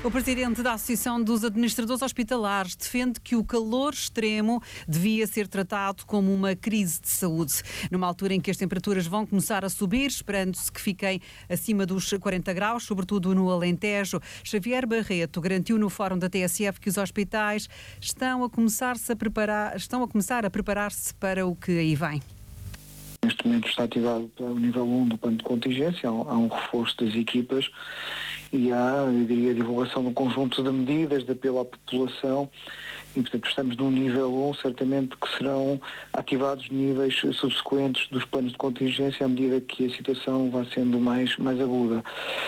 O presidente da Associação dos Administradores Hospitalares defende que o calor extremo devia ser tratado como uma crise de saúde. Numa altura em que as temperaturas vão começar a subir, esperando-se que fiquem acima dos 40 graus, sobretudo no Alentejo, Xavier Barreto garantiu no Fórum da TSF que os hospitais estão a começar a preparar-se para o que aí vem. Neste momento está ativado para o nível 1 do plano de contingência, há um reforço das equipas e há, eu diria, a divulgação de um conjunto de medidas de apelo à população e, portanto, estamos num nível 1, certamente que serão ativados níveis subsequentes dos planos de contingência à medida que a situação vai sendo mais aguda.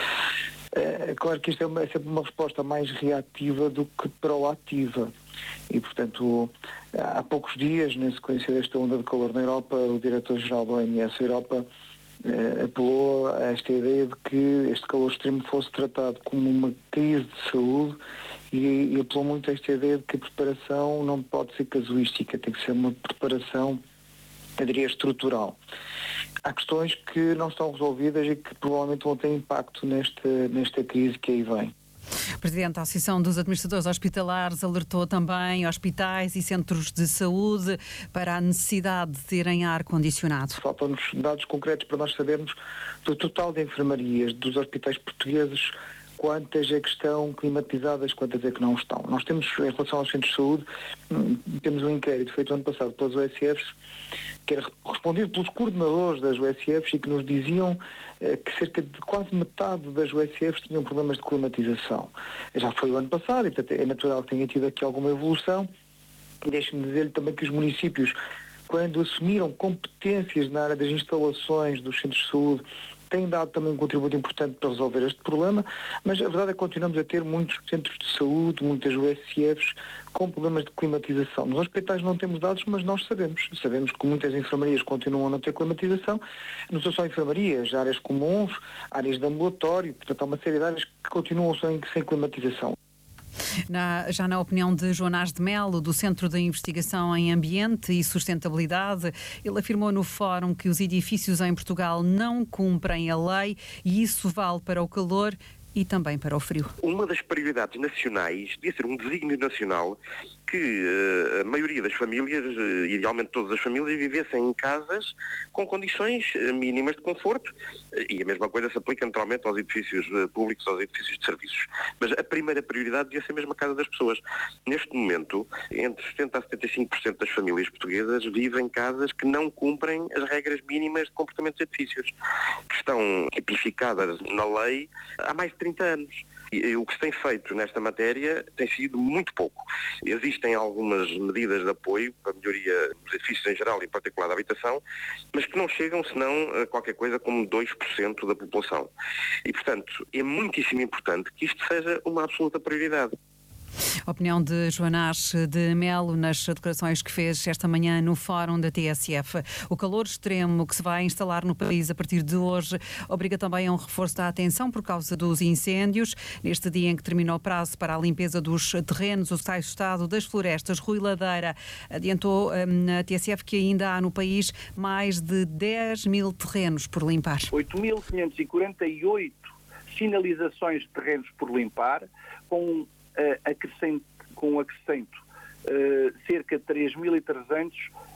É claro que isto é sempre uma resposta mais reativa do que proativa. E, portanto, há poucos dias, na sequência desta onda de calor na Europa, o diretor-geral da OMS Europa apelou a esta ideia de que este calor extremo fosse tratado como uma crise de saúde e apelou muito a esta ideia de que a preparação não pode ser casuística, tem que ser uma preparação, eu diria, estrutural. Há questões que não estão resolvidas e que provavelmente vão ter impacto nesta crise que aí vem. O presidente da Associação dos Administradores Hospitalares alertou também hospitais e centros de saúde para a necessidade de terem ar-condicionado. Faltam-nos dados concretos para nós sabermos do total de enfermarias dos hospitais portugueses, quantas é que estão climatizadas, quantas é que não estão. Nós temos, em relação aos centros de saúde, temos um inquérito feito ano passado pelas USFs, que era respondido pelos coordenadores das USFs e que nos diziam que cerca de quase metade das USFs tinham problemas de climatização. Já foi o ano passado e, portanto, é natural que tenha tido aqui alguma evolução. Deixe-me dizer-lhe também que os municípios, quando assumiram competências na área das instalações dos centros de saúde, têm dado também um contributo importante para resolver este problema, mas a verdade é que continuamos a ter muitos centros de saúde, muitas USFs com problemas de climatização. Nos hospitais não temos dados, mas nós sabemos. Sabemos que muitas enfermarias continuam a não ter climatização. Não são só enfermarias, áreas comuns, áreas de ambulatório, portanto há uma série de áreas que continuam sem climatização. Já na opinião de Joanás de Melo, do Centro de Investigação em Ambiente e Sustentabilidade, ele afirmou no fórum que os edifícios em Portugal não cumprem a lei e isso vale para o calor e também para o frio. Uma das prioridades nacionais devia ser um desígnio nacional que a maioria das famílias, idealmente todas as famílias, vivessem em casas com condições mínimas de conforto e a mesma coisa se aplica naturalmente aos edifícios públicos, aos edifícios de serviços. Mas a primeira prioridade devia ser mesmo a casa das pessoas. Neste momento, entre 70% a 75% das famílias portuguesas vivem em casas que não cumprem as regras mínimas de comportamento dos edifícios, que estão tipificadas na lei há mais de 30 anos. E o que se tem feito nesta matéria tem sido muito pouco. Existem algumas medidas de apoio para a melhoria dos edifícios em geral e em particular da habitação, mas que não chegam senão a qualquer coisa como 2% da população. E, portanto, é muitíssimo importante que isto seja uma absoluta prioridade. A opinião de Joanás de Melo nas declarações que fez esta manhã no Fórum da TSF. O calor extremo que se vai instalar no país a partir de hoje obriga também a um reforço da atenção por causa dos incêndios. Neste dia em que terminou o prazo para a limpeza dos terrenos, o Secretário de Estado das Florestas, Rui Ladeira, adiantou na TSF que ainda há no país mais de 10 mil terrenos por limpar. 8.548 sinalizações de terrenos por limpar, com acrescento cerca de 3.300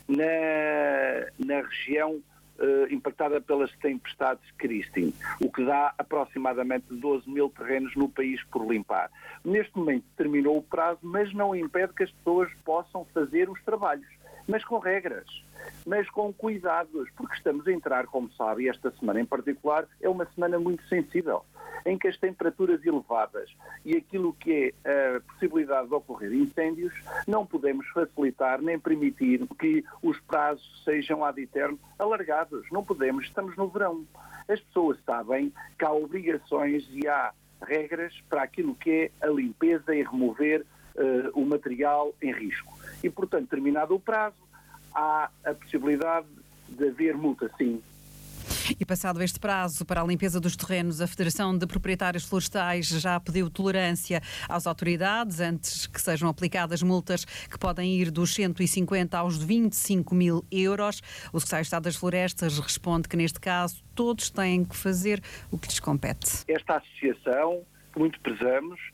na região impactada pelas tempestades Christine, o que dá aproximadamente 12 mil terrenos no país por limpar. Neste momento terminou o prazo, mas não impede que as pessoas possam fazer os trabalhos, mas com regras, mas com cuidados, porque estamos a entrar, como sabe, esta semana em particular é uma semana muito sensível, em que as temperaturas elevadas e aquilo que é a possibilidade de ocorrer incêndios, não podemos facilitar nem permitir que os prazos sejam ad eterno alargados. Não podemos, estamos no verão. As pessoas sabem que há obrigações e há regras para aquilo que é a limpeza e remover o material em risco. E, portanto, terminado o prazo, há a possibilidade de haver multa, sim. E passado este prazo para a limpeza dos terrenos, a Federação de Proprietários Florestais já pediu tolerância às autoridades antes que sejam aplicadas multas que podem ir dos 150 aos 25 mil euros. O Secretário de Estado das Florestas responde que, neste caso, todos têm que fazer o que lhes compete. Esta associação, que muito prezamos,